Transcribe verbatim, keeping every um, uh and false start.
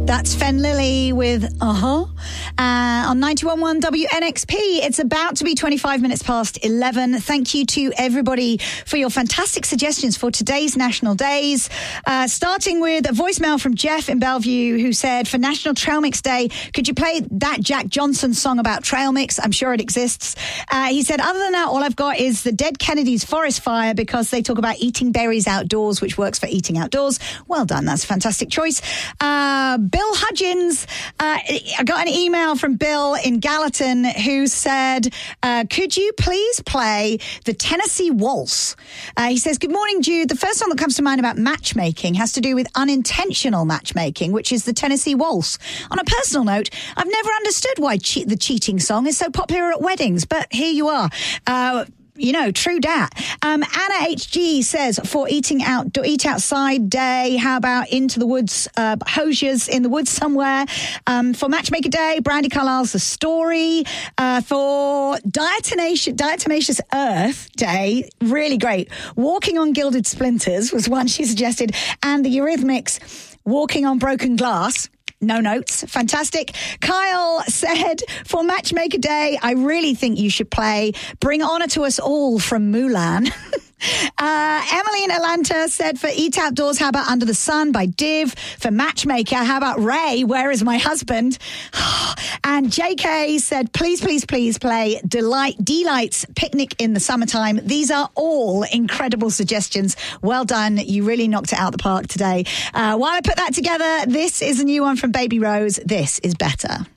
That's Fen Lily with Uh-huh uh, on ninety-one point one W N X P. It's about to be twenty-five minutes past eleven. Thank you to everybody for your fantastic suggestions for today's National Days. Uh, starting with a voicemail from Jeff in Bellevue who said, for National Trail Mix Day, could you play that Jack Johnson song about trail mix? I'm sure it exists. Uh, he said, other than that, all I've got is the Dead Kennedys Forest Fire because they talk about eating berries outdoors, which works for eating outdoors. Well done. That's a fantastic choice. Uh, Bill Hudgens, uh, I got an email from Bill in Gallatin who said, uh, could you please play the Tennessee Waltz? Uh, he says, good morning, Jude. The first song that comes to mind about matchmaking has to do with unintentional matchmaking, which is the Tennessee Waltz. On a personal note, I've never understood why che- the cheating song is so popular at weddings, but here you are. Uh, You know, true dat. Um, Anna H G says, for eating out, eat outside day, how about into the woods, uh, hosiers in the woods somewhere? Um, for Matchmaker Day, Brandy Carlisle's The Story. Uh, for Diatomaceous, Diatomaceous Earth Day, really great. Walking on Gilded Splinters was one she suggested. And the Eurythmics, Walking on Broken Glass. No notes. Fantastic. Kyle said, for Matchmaker Day, I really think you should play Bring Honor to Us All from Mulan. Uh, Emily in Atlanta said, for Eat Outdoors, how about Under the Sun by Div? For Matchmaker, how about Ray, Where Is My Husband? And J K said, please, please, please play Delight, Delight's Picnic in the Summertime. These are all incredible suggestions. Well done. You really knocked it out the park today. Uh, while I put that together, this is a new one from Baby Rose. This is Better.